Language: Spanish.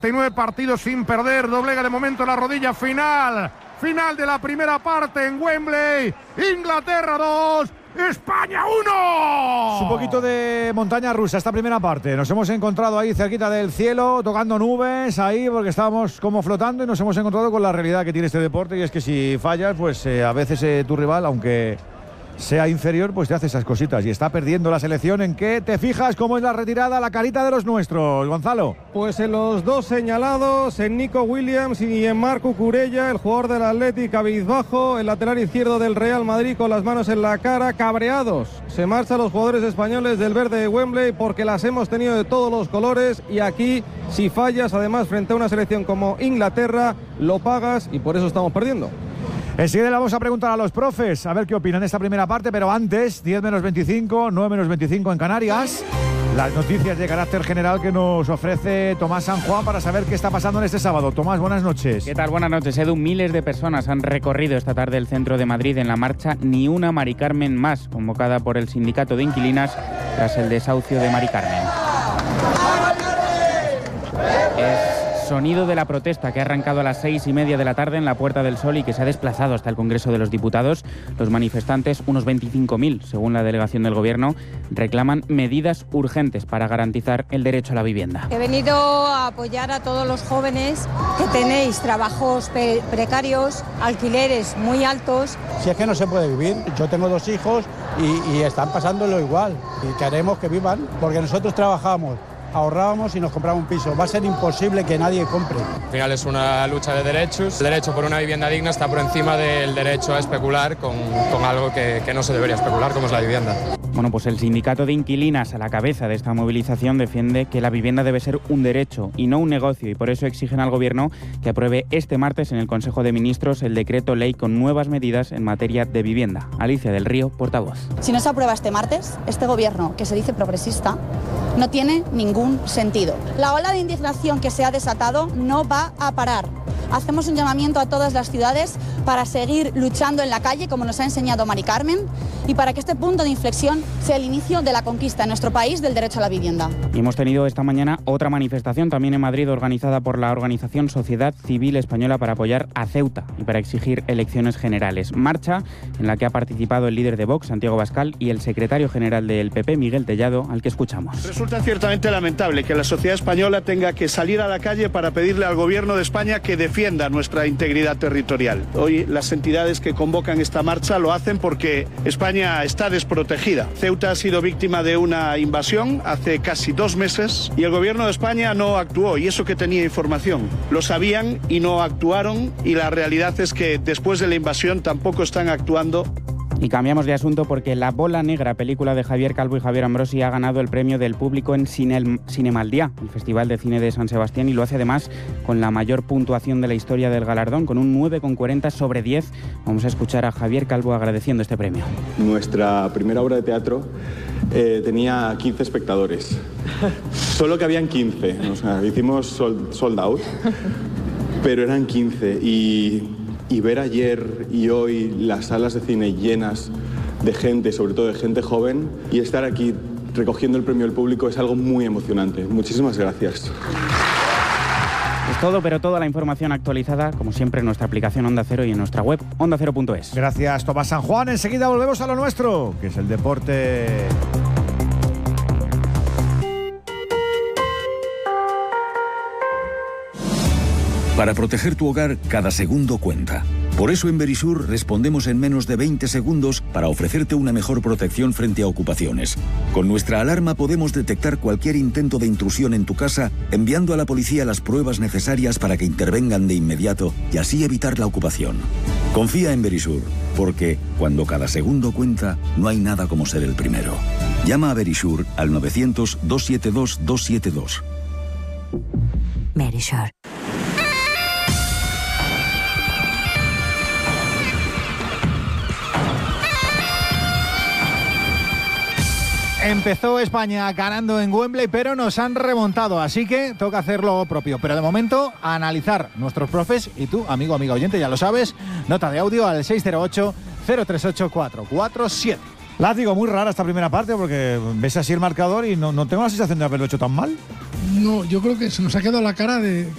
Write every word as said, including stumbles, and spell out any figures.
nueve partidos sin perder, doblega de momento la rodilla final. Final de la primera parte en Wembley. Inglaterra dos, España uno. Es un poquito de montaña rusa esta primera parte. Nos hemos encontrado ahí cerquita del cielo, tocando nubes ahí porque estábamos como flotando y nos hemos encontrado con la realidad que tiene este deporte, y es que si fallas, pues eh, a veces eh, tu rival, aunque sea inferior, pues te hace esas cositas. Y está perdiendo la selección. ¿En qué te fijas? ¿Cómo es la retirada, la carita de los nuestros, Gonzalo? Pues en los dos señalados, en Nico Williams y en Marco Curella, el jugador del Athletic cabizbajo, el lateral izquierdo del Real Madrid con las manos en la cara, cabreados. Se marchan los jugadores españoles del verde de Wembley porque las hemos tenido de todos los colores, y aquí, si fallas, además frente a una selección como Inglaterra, lo pagas, y por eso estamos perdiendo. Enseguida le vamos a preguntar a los profes a ver qué opinan de esta primera parte, pero antes, diez menos veinticinco, nueve menos veinticinco en Canarias, las noticias de carácter general que nos ofrece Tomás San Juan para saber qué está pasando en este sábado. Tomás, buenas noches. ¿Qué tal? Buenas noches, Edu. Miles de personas han recorrido esta tarde el centro de Madrid en la marcha Ni una Mari Carmen más, convocada por el sindicato de inquilinas tras el desahucio de Mari Carmen. Es sonido de la protesta que ha arrancado a las seis y media de la tarde en la Puerta del Sol y que se ha desplazado hasta el Congreso de los Diputados. Los manifestantes, unos veinticinco mil, según la delegación del Gobierno, reclaman medidas urgentes para garantizar el derecho a la vivienda. He venido a apoyar a todos los jóvenes que tenéis trabajos pre- precarios, alquileres muy altos. Si es que no se puede vivir, yo tengo dos hijos y, y están pasándolo igual, y queremos que vivan, porque nosotros trabajamos, ahorrábamos y nos compramos un piso. Va a ser imposible que nadie compre. Al final es una lucha de derechos. El derecho por una vivienda digna está por encima del derecho a especular con, con algo que, que no se debería especular, como es la vivienda. Bueno, pues el sindicato de inquilinas, a la cabeza de esta movilización, defiende que la vivienda debe ser un derecho y no un negocio, y por eso exigen al Gobierno que apruebe este martes en el Consejo de Ministros el decreto ley con nuevas medidas en materia de vivienda. Alicia del Río, portavoz. Si no se aprueba este martes, este Gobierno, que se dice progresista, no tiene ningún sentido. La ola de indignación que se ha desatado no va a parar. Hacemos un llamamiento a todas las ciudades para seguir luchando en la calle, como nos ha enseñado Mari Carmen, y para que este punto de inflexión sea el inicio de la conquista en nuestro país del derecho a la vivienda. Y hemos tenido esta mañana otra manifestación también en Madrid, organizada por la organización Sociedad Civil Española, para apoyar a Ceuta y para exigir elecciones generales. Marcha en la que ha participado el líder de Vox, Santiago Abascal, y el secretario general del P P, Miguel Tellado, al que escuchamos. Resulta ciertamente lamentable que la sociedad española tenga que salir a la calle para pedirle al Gobierno de España que defienda nuestra integridad territorial. Hoy las entidades que convocan esta marcha lo hacen porque España está desprotegida. Ceuta ha sido víctima de una invasión hace casi dos meses y el Gobierno de España no actuó, y eso que tenía información. Lo sabían y no actuaron, y la realidad es que después de la invasión tampoco están actuando. Y cambiamos de asunto porque La Bola Negra, película de Javier Calvo y Javier Ambrosi, ha ganado el premio del público en Cine, Cinemaldía, el Festival de Cine de San Sebastián, y lo hace además con la mayor puntuación de la historia del galardón, con un nueve coma cuarenta sobre diez. Vamos a escuchar a Javier Calvo agradeciendo este premio. Nuestra primera obra de teatro eh, tenía quince espectadores. Solo que habían quince. O sea, hicimos sold, sold out, pero eran quince. Y... Y ver ayer y hoy las salas de cine llenas de gente, sobre todo de gente joven, y estar aquí recogiendo el premio del público es algo muy emocionante. Muchísimas gracias. Es todo, pero toda la información actualizada, como siempre, en nuestra aplicación Onda Cero y en nuestra web onda cero punto es. Gracias, Tomás San Juan. Enseguida volvemos a lo nuestro, que es el deporte. Para proteger tu hogar, cada segundo cuenta. Por eso en Verisur respondemos en menos de veinte segundos para ofrecerte una mejor protección frente a ocupaciones. Con nuestra alarma podemos detectar cualquier intento de intrusión en tu casa, enviando a la policía las pruebas necesarias para que intervengan de inmediato y así evitar la ocupación. Confía en Verisur, porque cuando cada segundo cuenta, no hay nada como ser el primero. Llama a Verisur al novecientos, doscientos setenta y dos, doscientos setenta y dos. Verisur. Empezó España ganando en Wembley, pero nos han remontado, así que toca hacer lo propio. Pero de momento, analizar nuestros profes, y tú, amigo, amiga oyente, ya lo sabes, nota de audio al seis cero ocho, cero tres ocho, cuatro cuatro siete. Látigo, muy rara esta primera parte, porque ves así el marcador y no, no tengo la sensación de haberlo hecho tan mal. No, yo creo que se nos ha quedado la cara de